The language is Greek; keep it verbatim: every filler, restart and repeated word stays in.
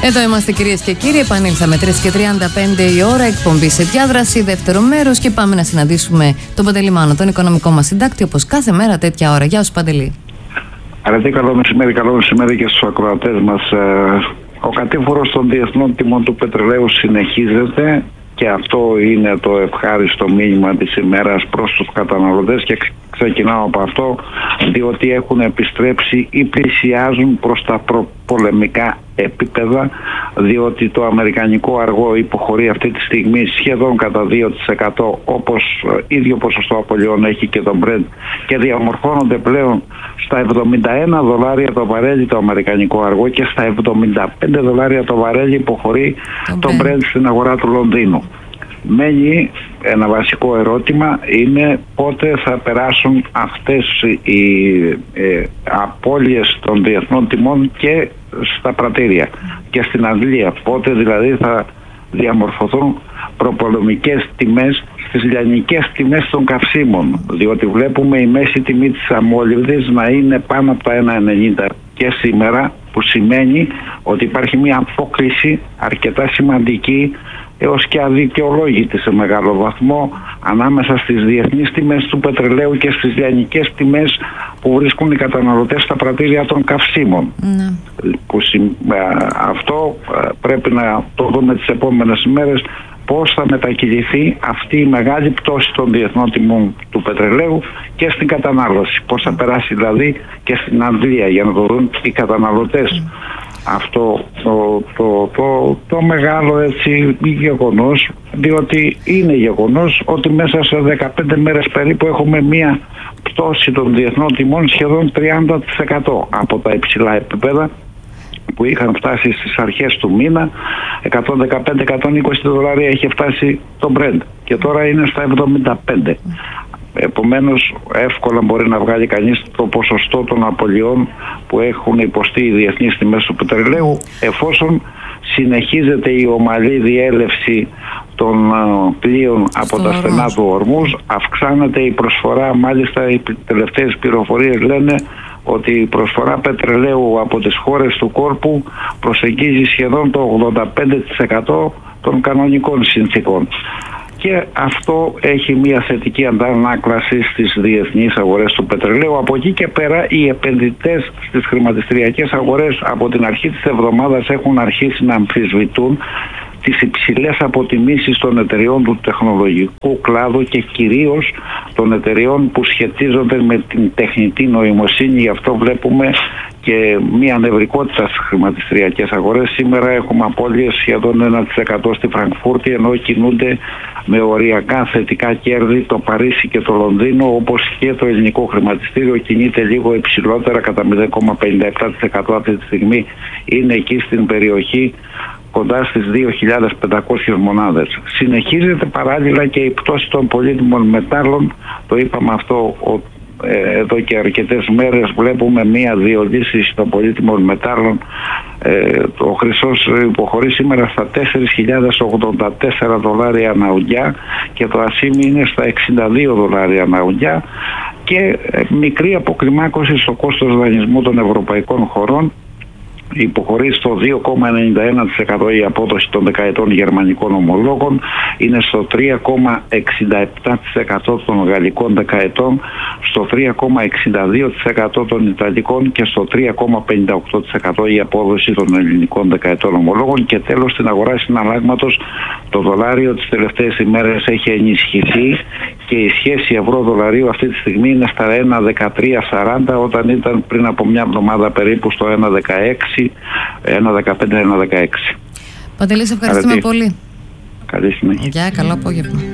Εδώ είμαστε, κυρίες και κύριοι. Επανήλθαμε τρεις και τριάντα πέντε η ώρα, εκπομπή σε διάδραση, δεύτερο μέρος, και πάμε να συναντήσουμε τον Παντελή Μάνο, τον οικονομικό μας συντάκτη, όπως κάθε μέρα τέτοια ώρα. Γεια σου, Παντελή. Αρετή, καλό μεσημέρι, καλό μεσημέρι και στους ακροατές μας. Ο κατήφορος των διεθνών τιμών του πετρελαίου συνεχίζεται και αυτό είναι το ευχάριστο μήνυμα της ημέρας προς τους καταναλωτές, και ξεκινάω από αυτό διότι έχουν επιστρέψει ή πλησιάζουν προς τα προπολεμικά επίπεδα, διότι το αμερικανικό αργό υποχωρεί αυτή τη στιγμή σχεδόν κατά δύο τοις εκατό, όπως ίδιο ποσοστό απολειών έχει και το Brent, και διαμορφώνονται πλέον στα εβδομήντα ένα δολάρια το βαρέλι το αμερικανικό αργό, και στα εβδομήντα πέντε δολάρια το βαρέλι υποχωρεί το Brent στην αγορά του Λονδίνου. Μένει ένα βασικό ερώτημα, είναι πότε θα περάσουν αυτές οι ε, απώλειες των διεθνών τιμών και στα πρατήρια και στην Αγγλία. Πότε δηλαδή θα διαμορφωθούν προπολεμικές τιμές στις λιανικές τιμές των καυσίμων, διότι βλέπουμε η μέση τιμή της αμόλυβδης να είναι πάνω από τα ένα ενενήντα και σήμερα, που σημαίνει ότι υπάρχει μια απόκλιση αρκετά σημαντική έως και αδικαιολόγητη σε μεγάλο βαθμό ανάμεσα στις διεθνείς τιμές του πετρελαίου και στις λιανικές τιμές που βρίσκουν οι καταναλωτές στα πρατήρια των καυσίμων. Ναι. Που, αυτό πρέπει να το δούμε τις επόμενες ημέρες, πώς θα μετακυληθεί αυτή η μεγάλη πτώση των διεθνών τιμών του πετρελαίου και στην κατανάλωση. Πώς θα περάσει δηλαδή και στην Αγγλία, για να το δουν οι καταναλωτές. Mm. Αυτό το, το, το, το μεγάλο έτσι γεγονός, διότι είναι γεγονός ότι μέσα σε δεκαπέντε μέρες περίπου έχουμε μία πτώση των διεθνών τιμών σχεδόν τριάντα τοις εκατό από τα υψηλά επίπεδα που είχαν φτάσει στις αρχές του μήνα. εκατόν δεκαπέντε με εκατόν είκοσι δολάρια είχε φτάσει το Brent και τώρα είναι στα εβδομήντα πέντε. Επομένως εύκολα μπορεί να βγάλει κανείς το ποσοστό των απολειών που έχουν υποστεί οι διεθνείς τιμές του πετρελαίου, εφόσον συνεχίζεται η ομαλή διέλευση των πλοίων από τα στενά του Ορμούζ, αυξάνεται η προσφορά. Μάλιστα οι τελευταίες πληροφορίες λένε ότι η προσφορά πετρελαίου από τις χώρες του κόλπου προσεγγίζει σχεδόν το ογδόντα πέντε τοις εκατό των κανονικών συνθήκων. Και αυτό έχει μια θετική αντανάκλαση στις διεθνείς αγορές του πετρελαίου. Από εκεί και πέρα οι επενδυτές στις χρηματιστηριακές αγορές από την αρχή της εβδομάδας έχουν αρχίσει να αμφισβητούν τις υψηλές αποτιμήσεις των εταιριών του τεχνολογικού κλάδου και κυρίως των εταιριών που σχετίζονται με την τεχνητή νοημοσύνη. Γι' αυτό βλέπουμε και μια νευρικότητα στις χρηματιστηριακές αγορές. Σήμερα έχουμε απώλειες σχεδόν ένα τοις εκατό στη Φραγκφούρτη, ενώ κινούνται με οριακά θετικά κέρδη το Παρίσι και το Λονδίνο, όπως και το ελληνικό χρηματιστήριο κινείται λίγο υψηλότερα, κατά μηδέν κόμμα πενήντα επτά τοις εκατό αυτή τη στιγμή, είναι εκεί στην περιοχή κοντά στις δύο χιλιάδες πεντακόσιες μονάδες. Συνεχίζεται παράλληλα και η πτώση των πολύτιμων μετάλλων, το είπαμε αυτό ο, ε, εδώ και αρκετές μέρες, βλέπουμε μία διολύσθηση των πολύτιμων μετάλλων. Ε, ο χρυσός υποχωρεί σήμερα στα τέσσερις χιλιάδες ογδόντα τέσσερα δολάρια ανά ουγγιά και το ασίμι είναι στα εξήντα δύο δολάρια ανά ουγγιά, και ε, μικρή αποκλιμάκωση στο κόστος δανεισμού των ευρωπαϊκών χωρών. Υποχωρεί στο δύο κόμμα ενενήντα ένα τοις εκατό η απόδοση των δεκαετών γερμανικών ομολόγων, είναι στο τρία κόμμα εξήντα επτά τοις εκατό των γαλλικών δεκαετών, στο τρία κόμμα εξήντα δύο τοις εκατό των ιταλικών και στο τρία κόμμα πενήντα οκτώ τοις εκατό η απόδοση των ελληνικών δεκαετών ομολόγων. Και τέλος, στην αγορά συναλλάγματος το δολάριο τις τελευταίες ημέρες έχει ενισχυθεί και η σχέση ευρώ-δολαρίου αυτή τη στιγμή είναι στα ένα κόμμα δεκατρία σαράντα, όταν ήταν πριν από μια εβδομάδα περίπου στο ένα κόμμα δεκαέξι, ένα κόμμα δεκαπέντε, ένα κόμμα δεκαέξι. Παντελή, σε ευχαριστούμε πολύ. Καλή συνέχεια. Γεια, καλό απόγευμα.